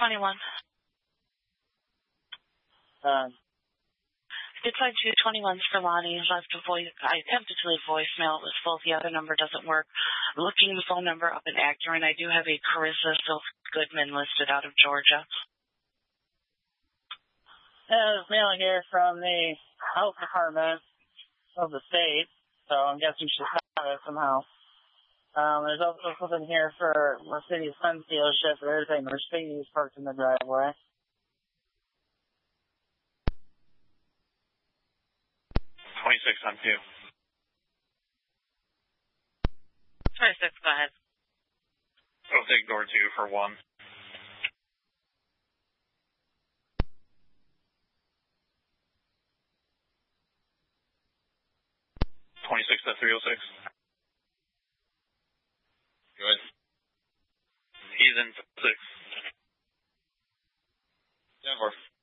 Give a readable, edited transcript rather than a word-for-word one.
221. It's on 221's for Lonnie. Left a voice. I attempted to leave voicemail. It was full. The other number doesn't work. I'm looking the phone number up in Acura, and I do have a Carissa Silk Goodman listed out of Georgia. It's mailing here from the health department of the state, so I'm guessing she found it somehow. There's also something here for Mercedes-Benz dealership. There's a Mercedes parked in the driveway. 26 on 2. 26, go ahead. I'll take door 2 for 1. 26 at 306. Good. He's in 6. 10-4.